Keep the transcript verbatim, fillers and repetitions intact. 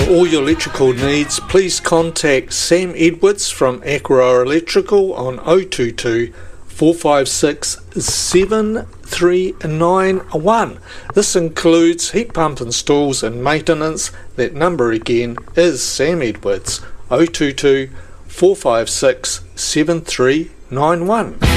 For all your electrical needs, please contact Sam Edwards from Aqua Electrical on oh two two, four five six, seven three nine one. This includes heat pump installs and maintenance. That number again is Sam Edwards, oh two two, four five six, seven three nine one.